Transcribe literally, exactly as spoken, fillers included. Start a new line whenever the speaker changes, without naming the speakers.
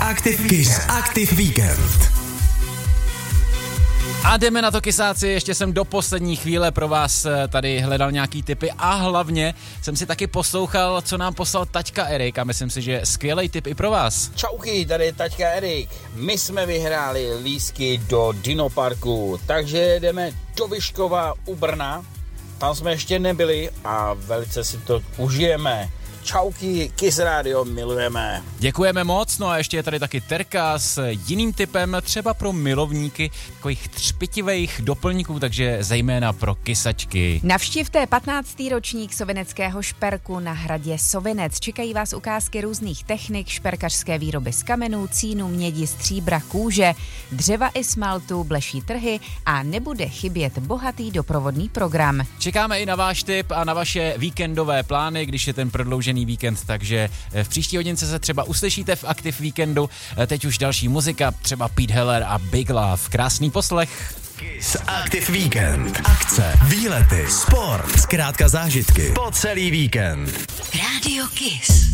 Aktiv Kiss Aktiv Víkend.
A jdeme na to, kysáci, ještě jsem do poslední chvíle pro vás tady hledal nějaký tipy a hlavně jsem si taky poslouchal, co nám poslal taťka Erik a myslím si, že skvělej tip i pro vás.
Čauky, tady je taťka Erik. My jsme vyhráli lístky do Dinoparku, takže jdeme do Vyškova u Brna. Tam jsme ještě nebyli a velice si to užijeme. Čauky, Kiss Radio, milujeme.
Děkujeme moc, no a ještě je tady taky Terka s jiným typem, třeba pro milovníky takových třpitivých doplňků, takže zejména pro kysačky.
Navštivte patnáctý ročník sovineckého šperku na hradě Sovinec. Čekají vás ukázky různých technik, šperkařské výroby z kamenů, cínu, mědi, stříbra, kůže, dřeva i smaltu, bleší trhy a nebude chybět bohatý doprovodný program.
Čekáme i na váš tip a na vaše víkendové plány, když je ten prodloužený víkend, takže v příští hodince se třeba uslyšíte v Aktiv Víkendu. Teď už další muzika, třeba Pete Heller a Big Love. Krásný poslech.
Kiss Aktiv Víkend. Akce, výlety, sport, zkrátka zážitky po celý víkend.
Radio Kiss.